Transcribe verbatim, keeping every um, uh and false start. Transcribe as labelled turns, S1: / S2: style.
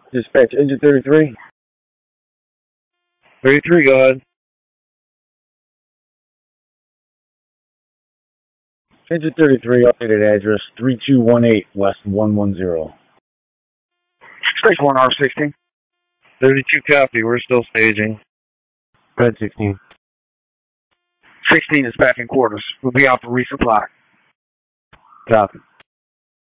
S1: Dispatch, engine thirty-three.
S2: thirty-three, go ahead.
S1: Engine thirty-three, updated address, three two one eight West one one zero.
S3: Stage one, R sixteen.
S2: thirty-two, copy. We're still staging.
S1: Red sixteen.
S3: sixteen is back in quarters. We'll be out for resupply.
S1: Copy.